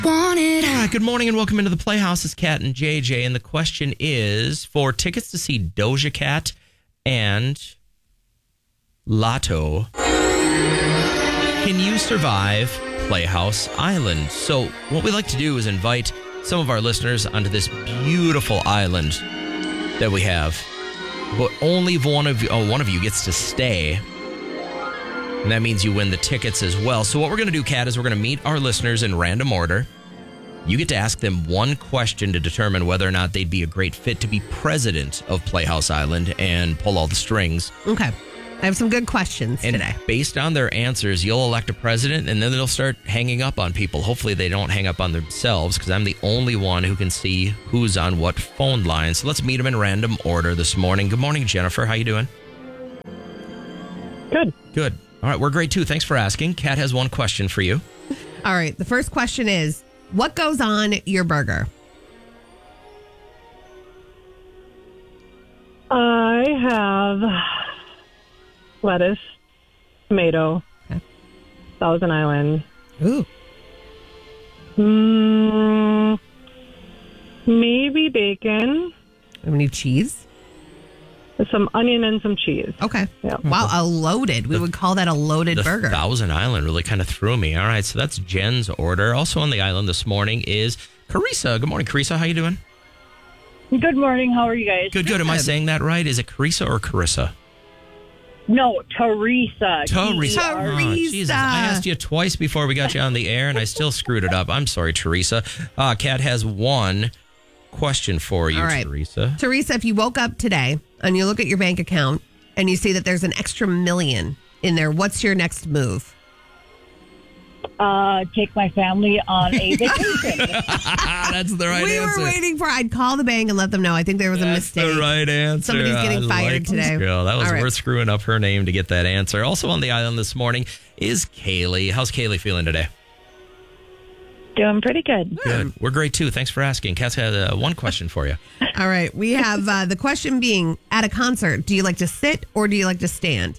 Want it. All right, good morning and welcome into the Playhouse. It's Kat and JJ, and the question is for tickets to see Doja Cat and Lotto. Can you survive Playhouse Island? So what we like to do is invite some of our listeners onto this beautiful island that we have, but only one of you gets to stay. And that means you win the tickets as well. So what we're going to do, Kat, is we're going to meet our listeners in random order. You get to ask them one question to determine whether or not they'd be a great fit to be president of Playhouse Island and pull all the strings. Okay. I have some good questions today. Based on their answers, you'll elect a president, and then they'll start hanging up on people. Hopefully they don't hang up on themselves, because I'm the only one who can see who's on what phone line. So let's meet them in random order this morning. Good morning, Jennifer. How you doing? Good. Good. All right, we're great, too. Thanks for asking. Kat has one question for you. All right. The first question is, what goes on your burger? I have lettuce, tomato, Thousand Island. Ooh. Maybe bacon, We need cheese. some onion, and some cheese. Okay. Yeah. Wow, a loaded. We would call that a loaded The burger. Thousand Island really kind of threw me. All right, so that's Jen's order. Also on the island this morning is Carissa. Good morning, Carissa. How you doing? Good morning. How are you guys? Good. Am I saying that right? Is it Carissa or Carissa? No, Teresa. Teresa. Teresa. Oh, Jesus. I asked you twice before we got you on the air, and I still screwed it up. I'm sorry, Teresa. Kat has one question for you, All right. Teresa. Teresa, if you woke up today and you look at your bank account and you see that there's an extra $1 million in there, what's your next move? Take my family on a vacation. That's the right we answer. were waiting for, I'd call the bank and let them know. I think there was a That's mistake. the right answer. Somebody's getting I fired like today. this girl. That was All right. worth screwing up her name to get that answer. Also on the island this morning is Kaylee. How's Kaylee feeling today? Doing pretty good. Good. We're great, too. Thanks for asking. Kat's had one question for you. All right. We have the question being, at a concert, do you like to sit or do you like to stand?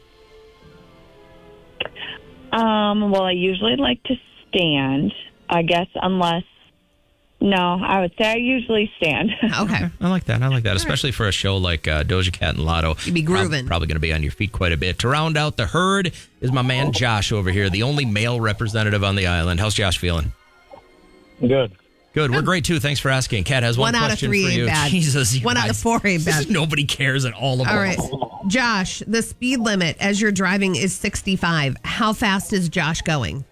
Well, I usually like to stand, I guess, I would say I usually stand. Okay. I like that. Especially for a show like Doja Cat and Lotto. You'd be grooving. Probably going to be on your feet quite a bit. To round out the herd is my man Josh over here, the only male representative on the island. How's Josh feeling? Good. Good. We're great, too. Thanks for asking. Kat has one Out of question 3 for ain't you. bad. Jesus, you 1 out of guys. 4 ain't bad. Nobody cares at all about All right. Josh, the speed limit as you're driving is 65. How fast is Josh going?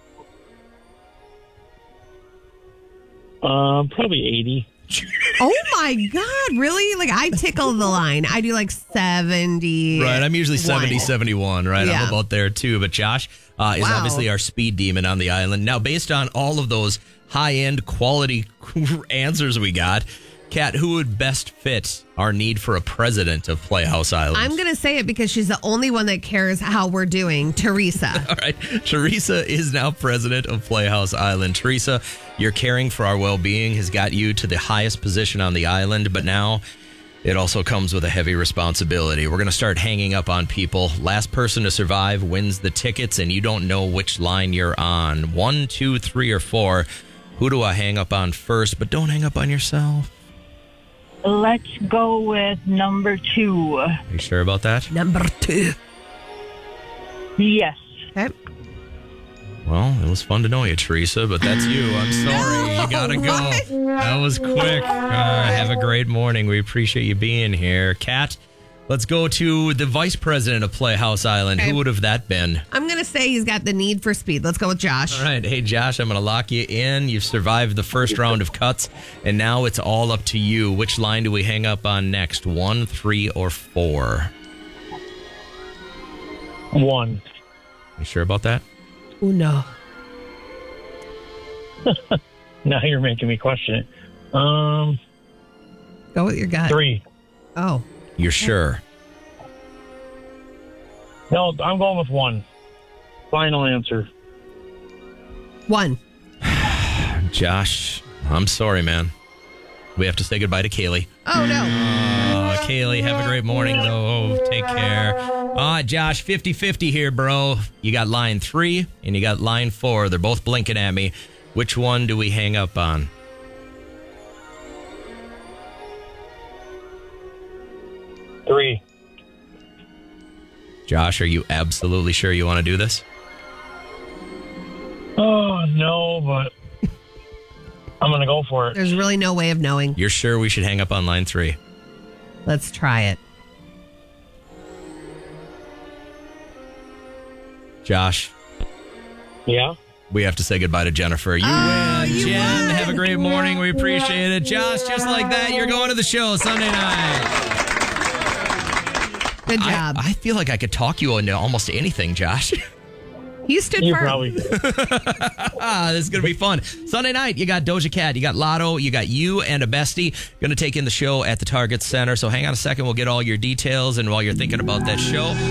Probably 80. Oh my God, really? Like I tickle the line. I do like 70. Right, I'm usually 70, 71, right? Yeah. I'm about there too. But Josh is obviously our speed demon on the island. Now, based on all of those high-end quality answers we got, Kat, who would best fit our need for a president of Playhouse Island? I'm going to say it because she's the only one that cares how we're doing. Teresa. All right, Teresa is now president of Playhouse Island. Teresa, your caring for our well-being has got you to the highest position on the island, but now it also comes with a heavy responsibility. We're going to start hanging up on people. Last person to survive wins the tickets, and you don't know which line you're on. 1, 2, 3, or 4. Who do I hang up on first? But don't hang up on yourself. Let's go with number 2. Are you sure about that? Number 2. Yes. Okay. Well, it was fun to know you, Teresa, but that's you. I'm sorry. You gotta go. That was quick. Have a great morning. We appreciate you being here. Kat, let's go to the vice president of Playhouse Island. Okay. Who would have that been? I'm going to say he's got the need for speed. Let's go with Josh. All right. Hey, Josh, I'm going to lock you in. You've survived the first round of cuts, and now it's all up to you. Which line do we hang up on next? 1, 3, or 4? 1. You sure about that? Oh, no. Now you're making me question it. Go with your gut. 3. Oh. You're sure? No, I'm going with 1. Final answer. 1. Josh, I'm sorry, man. We have to say goodbye to Kaylee. Oh, no. Kaylee, have a great morning, though. Take care. Josh, 50-50 here, bro. You got line 3 and you got line 4. They're both blinking at me. Which one do we hang up on? Three. Josh, are you absolutely sure you want to do this? Oh, no, but I'm going to go for it. There's really no way of knowing. You're sure we should hang up on line 3? Let's try it. Josh, Yeah? we have to say goodbye to Jennifer. You win, you Jen. won. Have a great morning. We appreciate it. Josh, just like that, you're going to the show Sunday night. Good job. I feel like I could talk you into almost anything, Josh. You stood You firm. probably. This is going to be fun. Sunday night, you got Doja Cat, you got Lotto, you got you and a bestie going to take in the show at the Target Center. So hang on a second. We'll get all your details. And while you're thinking about that show,